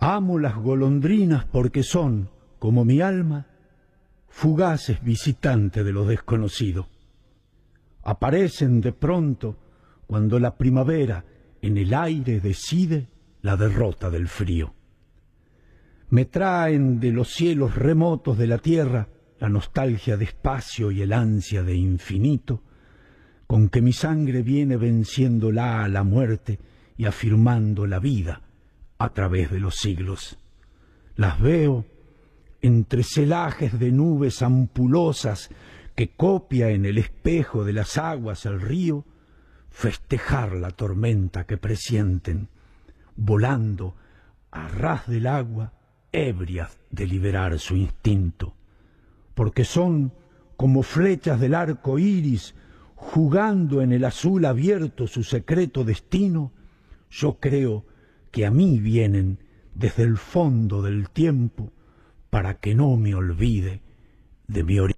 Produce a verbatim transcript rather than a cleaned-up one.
Amo las golondrinas porque son, como mi alma, fugaces visitantes de lo desconocido. Aparecen de pronto cuando la primavera en el aire decide la derrota del frío. Me traen de los cielos remotos de la tierra la nostalgia de espacio y el ansia de infinito, con que mi sangre viene venciéndola a la muerte y afirmando la vida a través de los siglos. Las veo entre celajes de nubes ampulosas que copia en el espejo de las aguas el río, festejar la tormenta que presienten, volando a ras del agua, ebrias de liberar su instinto, porque son como flechas del arco iris, jugando en el azul abierto su secreto destino. Yo creo que a mí vienen desde el fondo del tiempo para que no me olvide de mi origen.